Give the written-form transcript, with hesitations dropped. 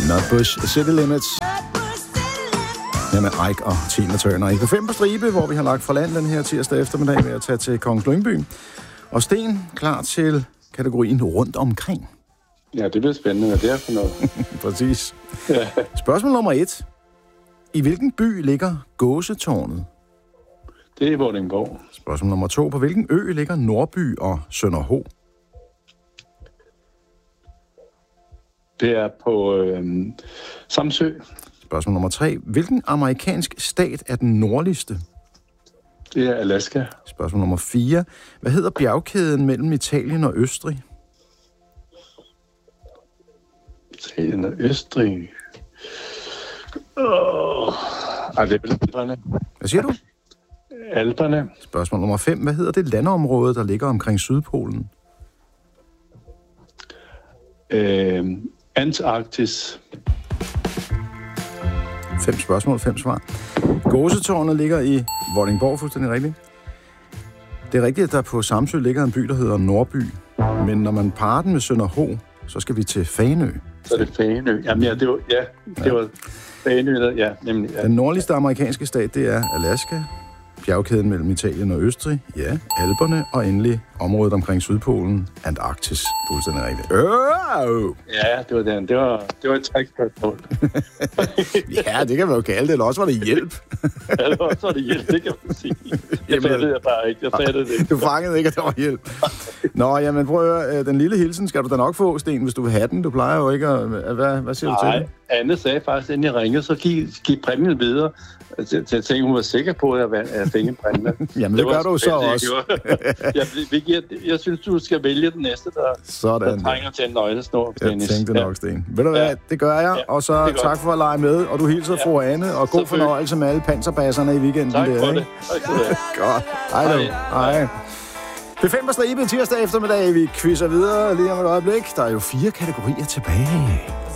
Nutbush City Limits. Her med Ike og Tina Turner. I P5 på stribe, hvor vi har lagt fra land den her tirsdag eftermiddag ved at tage til Kongens Lyngby. Og Sten klar til kategorien rundt omkring. Ja, det bliver spændende, hvad det er for noget. Præcis. Ja. Spørgsmål nummer 1. I hvilken by ligger Gåsetårnet? Det er Vordingborg. Spørgsmål nummer 2. På hvilken ø ligger Nordby og Sønderho? Det er på Samsø. Spørgsmål nummer 3. Hvilken amerikansk stat er den nordligste? Det er Alaska. Spørgsmål nummer 4. Hvad hedder bjergkæden mellem Italien og Østrig? Italien og Østrig. Det er vel Alperne. Hvad siger du? Alperne. Spørgsmål nummer 5. Hvad hedder det landområde, der ligger omkring Sydpolen? Antarktis. 5 spørgsmål, 5 svar. Gåsetårnet ligger i Vordingborg, fuldstændig rigtigt. Det er rigtigt, at der på Samsø ligger en by, der hedder Nordby. Men når man parer den med Sønderho, så skal vi til Fanø. Så er det Fanø. Jamen ja, det var Fanø, ja, nemlig. Ja. Den nordligste amerikanske stat, det er Alaska. Bjergkæden mellem Italien og Østrig, ja, Alperne, og endelig området omkring Sydpolen, Antarktis. Fuldstændig rigtigt. Ja, det var den. Det var et trækspørgsmål. Ja, det kan man jo kalde det, eller også var det hjælp. Ja, eller også var det hjælp, det kan man sige. Jeg fattede bare ikke. Du fangede ikke, at der var hjælp. Nå, jamen prøv at høre, den lille hilsen skal du da nok få, Sten, hvis du vil have den. Du plejer jo ikke at... Hvad siger du til det? Nej, Anne sagde faktisk, inden jeg ringede, så giv præmien videre. Til at tænke, hun var sikker på, at jeg fik en præmie. Jamen, det gør du så også. Jeg synes, du skal vælge den næste, der trænger til en nøglesnor. Jeg tænkte nok, Sten. Ved du hvad, det gør jeg. Ja, og så tak for at lege med. Og du hilser fru Anne, og god fornøjelse med alle panserbasserne i weekenden. Tak for der, det. Godt. Hej. P5 på stribe tirsdag eftermiddag. Vi quizzer videre lige om et øjeblik. Der er jo 4 kategorier tilbage.